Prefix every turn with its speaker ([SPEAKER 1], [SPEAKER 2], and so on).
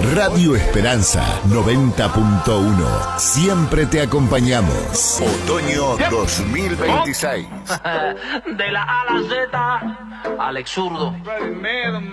[SPEAKER 1] Radio Esperanza 90.1. Siempre te acompañamos. Otoño 2026.
[SPEAKER 2] De la A a la Z, Alex Zurdo.